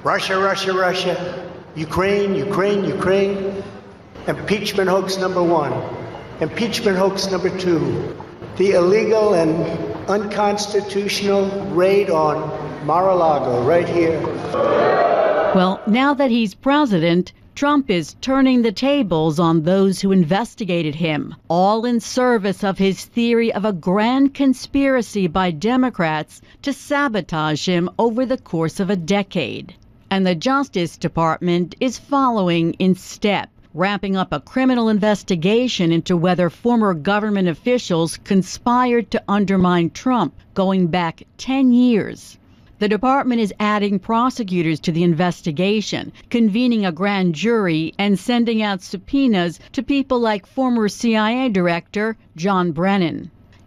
Russia, Russia, Russia, Ukraine, Ukraine, Ukraine. Impeachment hoax number one. Impeachment hoax number two. The illegal and unconstitutional raid on Mar-a-Lago right here. Well, now that he's president, Trump is turning the tables on those who investigated him, all in service of his theory of a grand conspiracy by Democrats to sabotage him over the course of a decade. And the Justice Department is following in step, wrapping up a criminal investigation into whether former government officials conspired to undermine Trump going back 10 years. The department is adding prosecutors to the investigation, convening a grand jury, and sending out subpoenas to people like former CIA Director John Brennan.